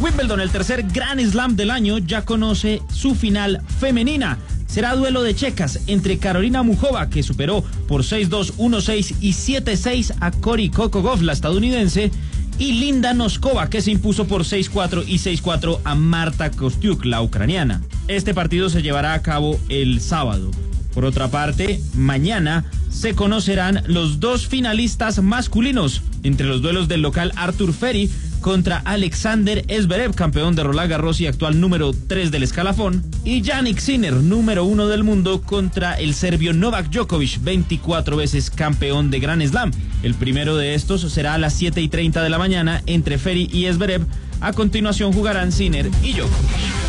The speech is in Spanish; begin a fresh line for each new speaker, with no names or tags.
Wimbledon, el tercer Grand Slam del año, ya conoce su final femenina. Será duelo de checas entre Karolina Muchova, que superó por 6-2, 1-6 y 7-6 a Cory Kokogov, la estadounidense, y Linda Noskova, que se impuso por 6-4 y 6-4 a Marta Kostyuk, la ucraniana. Este partido se llevará a cabo el sábado. Por otra parte, mañana se conocerán los dos finalistas masculinos entre los duelos del local Artur Feri contra Alexander Zverev, campeón de Roland Garros y actual número 3 del escalafón, y Jannik Sinner, número 1 del mundo, contra el serbio Novak Djokovic, 24 veces campeón de Grand Slam. El primero de estos será a las 7:30 de la mañana entre Feri y Zverev. A continuación jugarán Sinner y Djokovic.